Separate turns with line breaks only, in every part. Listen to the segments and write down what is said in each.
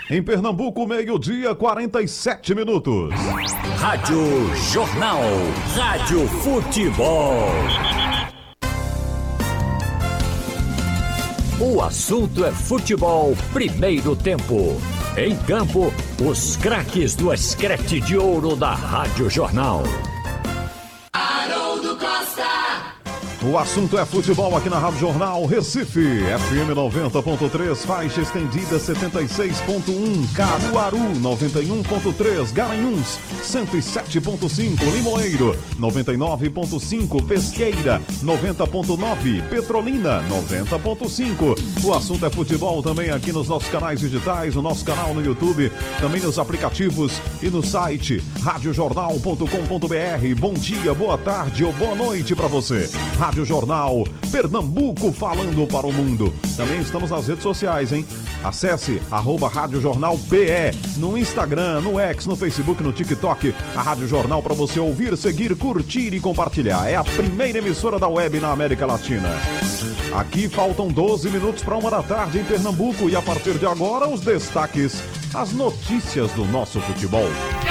Em Pernambuco, meio-dia, 47 minutos.
Rádio Jornal. Rádio Futebol. O assunto é futebol, primeiro tempo. Em campo, os craques do escrete de ouro da Rádio Jornal.
Haroldo Costa.
O assunto é futebol aqui na Rádio Jornal Recife, FM 90.3, faixa estendida 76.1, Caruaru 91.3, Garanhuns 107.5, Limoeiro 99.5, Pesqueira 90.9, Petrolina 90.5. O assunto é futebol também aqui nos nossos canais digitais, no nosso canal no YouTube, também nos aplicativos e no site radiojornal.com.br. Bom dia, boa tarde ou boa noite para você. Rádio Jornal, Pernambuco falando para o mundo. Também estamos nas redes sociais, hein? Acesse @Rádio Jornal PE no Instagram, no X, no Facebook, no TikTok. A Rádio Jornal para você ouvir, seguir, curtir e compartilhar. É a primeira emissora da web na América Latina. Aqui faltam 12 minutos para 1 da tarde em Pernambuco e a partir de agora os destaques, as notícias do nosso futebol.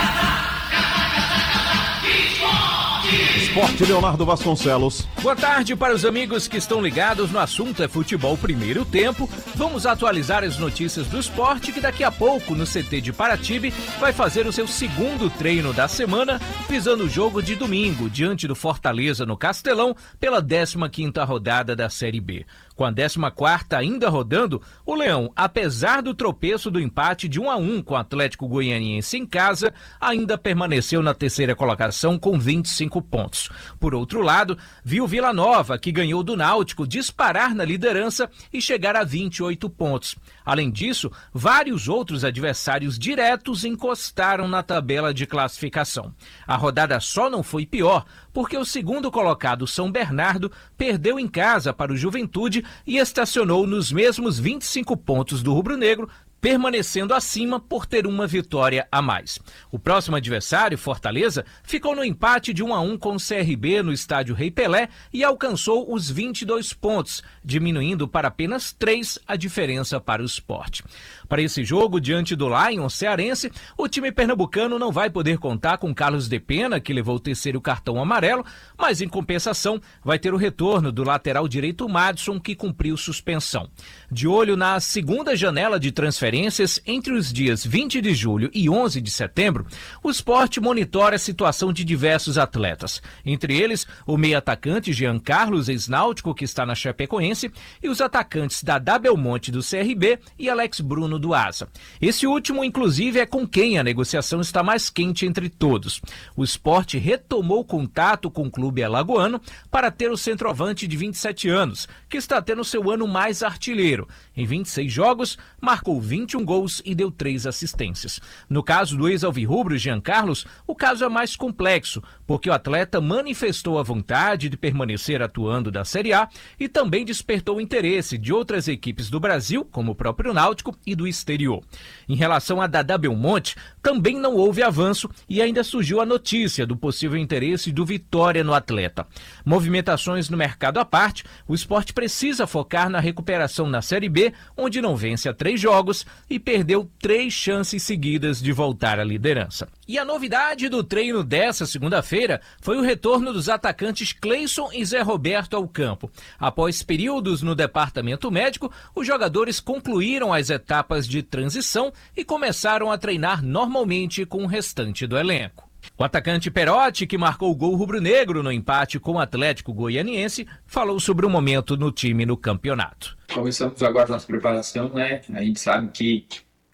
Esporte, Leonardo Vasconcelos.
Boa tarde para os amigos que estão ligados no assunto é futebol primeiro tempo. Vamos atualizar as notícias do esporte que daqui a pouco no CT de Paratibe vai fazer o seu segundo treino da semana, visando o jogo de domingo diante do Fortaleza no Castelão pela 15ª rodada da Série B. Com a 14ª ainda rodando, o Leão, apesar do tropeço do empate de 1-1 com o Atlético Goianiense em casa, ainda permaneceu na terceira colocação com 25 pontos. Por outro lado, viu Vila Nova, que ganhou do Náutico, disparar na liderança e chegar a 28 pontos. Além disso, vários outros adversários diretos encostaram na tabela de classificação. A rodada só não foi pior, porque o segundo colocado, São Bernardo, perdeu em casa para o Juventude e estacionou nos mesmos 25 pontos do rubro-negro, permanecendo acima por ter uma vitória a mais. O próximo adversário, Fortaleza, ficou no empate de 1-1 com o CRB no estádio Rei Pelé e alcançou os 22 pontos, diminuindo para apenas 3 a diferença para o Sport. Para esse jogo, diante do Lion cearense, o time pernambucano não vai poder contar com Carlos de Pena, que levou o terceiro cartão amarelo, mas em compensação vai ter o retorno do lateral direito Madison, que cumpriu suspensão. De olho na segunda janela de transferências entre os dias 20 de julho e 11 de setembro, o Sport monitora a situação de diversos atletas. Entre eles, o meio-atacante Jean Carlos, ex-náutico, que está na Chapecoense, e os atacantes Dadá Belmonte, do CRB, e Alex Bruno, do Asa. Esse último, inclusive, é com quem a negociação está mais quente entre todos. O Sport retomou contato com o clube alagoano para ter o centroavante de 27 anos, que está tendo seu ano mais artilheiro. Em 26 jogos, marcou 21 gols e deu 3 assistências. No caso do ex-alvirrubro Jean Carlos, o caso é mais complexo, porque o atleta manifestou a vontade de permanecer atuando da Série A e também despertou o interesse de outras equipes do Brasil, como o próprio Náutico, e do exterior. Em relação a Dadá Belmonte, também não houve avanço e ainda surgiu a notícia do possível interesse do Vitória no atleta. Movimentações no mercado à parte, o Sport precisa focar na recuperação na Série B, onde não vence há 3 jogos e perdeu 3 chances seguidas de voltar à liderança. E a novidade do treino dessa segunda-feira foi o retorno dos atacantes Cleison e Zé Roberto ao campo. Após períodos no departamento médico, os jogadores concluíram as etapas de transição e começaram a treinar normalmente com o restante do elenco. O atacante Perotti, que marcou o gol rubro-negro no empate com o Atlético Goianiense, falou sobre o momento no time no campeonato.
Começamos agora a nossa preparação, né? A gente sabe que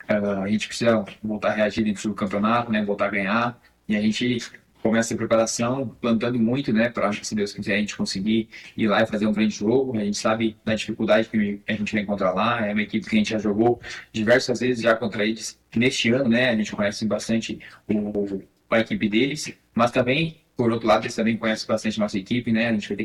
a gente precisa voltar a reagir dentro do campeonato, né? Voltar a ganhar. E a gente começa a preparação plantando muito, né? Para, se Deus quiser, a gente conseguir ir lá e fazer um grande jogo. A gente sabe da dificuldade que a gente vai encontrar lá. É uma equipe que a gente já jogou diversas vezes já contra eles neste ano, né? A gente conhece bastante a equipe deles, mas também, por outro lado, eles também conhecem bastante a nossa equipe, né? A gente vai ter